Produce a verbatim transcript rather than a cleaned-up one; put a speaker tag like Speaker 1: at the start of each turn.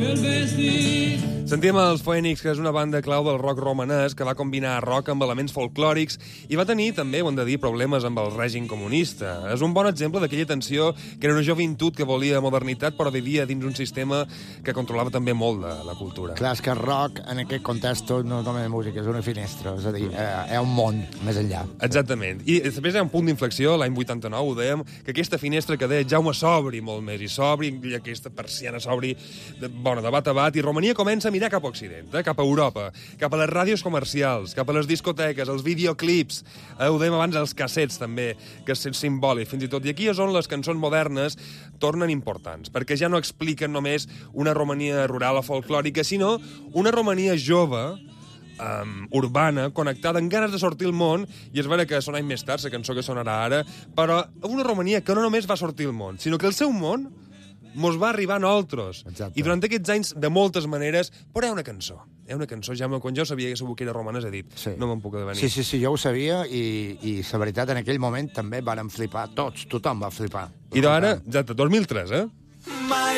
Speaker 1: Sentíem els Phoenix, que és una banda clau del rock romanès que va combinar rock amb elements folclòrics i va tenir, també, ho hem de dir, problemes amb el règim comunista. És un bon exemple d'aquella tensió que era una joventut que volia modernitat però vivia dins un sistema que controlava també molt de la cultura.
Speaker 2: Clar, és que el rock, en aquest context, no és només música, és una finestra, és a dir, hi ha un món més enllà.
Speaker 1: Exactament. I després hi ha un punt d'inflexió, l'any vuitanta-nou, ho dèiem, que aquesta finestra que deia Jaume s'obri molt més, i s'obri, i aquesta persiana s'obri, de, bueno, de bat a bat, i Romania comença a mirar cap a Occident, eh? Cap a Europa, cap a les ràdios comercials, cap a les discoteques, els videoclips, eh? Ho dèiem abans, els cassets, també, que és simbòlic, fins i tot. I aquí és on les cançons modernes tornen importants, perquè ja no expliquen només una Romania rural o folclòrica, sinó una Romania jove, Um, urbana, connectada, amb ganes de sortir al món, i és vera que sona anys més tard, la cançó que sonarà ara, però una Romania que no només va sortir al món, sinó que el seu món mos va arribar a nosaltres.
Speaker 2: Exacte.
Speaker 1: I durant aquests anys, de moltes maneres, però hi ha una cançó. Hi ha una cançó, ja quan jo sabia que segur que era romanès, he dit,
Speaker 2: sí.
Speaker 1: No me'n puc adevenir.
Speaker 2: Sí, sí, sí, jo ho sabia, i, i la veritat, en aquell moment també vàrem flipar, tots, tothom va flipar.
Speaker 1: I d'ara, exacte, dos mil tres, eh?